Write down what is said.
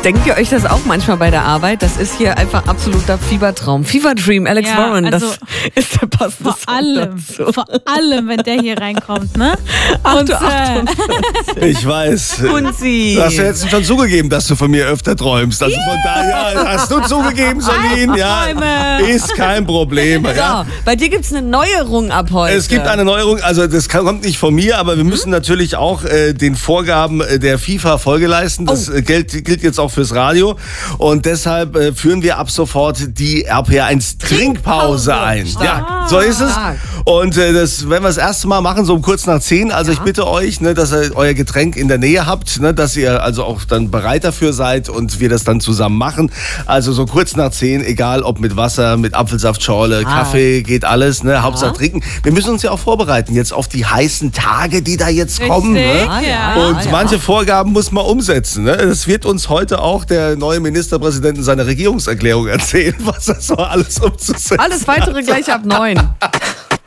Denkt ihr euch das auch manchmal bei der Arbeit? Das ist hier einfach absoluter Fiebertraum. Fever Dream, Alex Warren, also das ist der passende Song dazu. Vor allem, wenn der hier reinkommt, ne? Und, Ich weiß. Kunzi. Du hast ja jetzt schon zugegeben, dass du von mir öfter träumst. Also von daher hast du zugegeben, Solin. Ja, ist kein Problem. Ja. So, bei dir gibt es eine Neuerung ab heute. Es gibt eine Neuerung, also das kommt nicht von mir, aber wir müssen natürlich auch den Vorgaben der FIFA Folge leisten. Das gilt jetzt auch fürs Radio. Und deshalb führen wir ab sofort die RPR1 Trinkpause ein. Ja, so ist es. Und das werden wir das erste Mal machen, so um kurz nach 10. Also ich bitte euch, ne, dass ihr euer Getränk in der Nähe habt, ne, dass ihr also auch dann bereit dafür seid und wir das dann zusammen machen. Also so kurz nach 10, egal ob mit Wasser, mit Apfelsaftschorle, Kaffee, geht alles. Ne, Hauptsache trinken. Wir müssen uns ja auch vorbereiten jetzt auf die heißen Tage, die da jetzt kommen. Ne? Und manche Vorgaben muss man umsetzen. Ne? Das wird uns heute auch der neue Ministerpräsident in seiner Regierungserklärung erzählen, was das so alles umzusetzen. Alles Weitere gleich ab 9.